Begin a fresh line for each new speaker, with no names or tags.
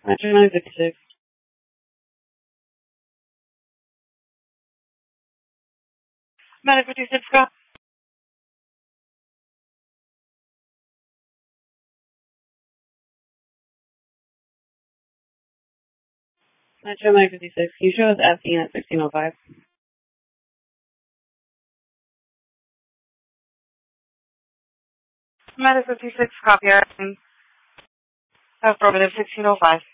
Metro 956. Medic 56, go. Metro 956. You show us asking at 1605. Medic 56, copy. Affirmative 1605.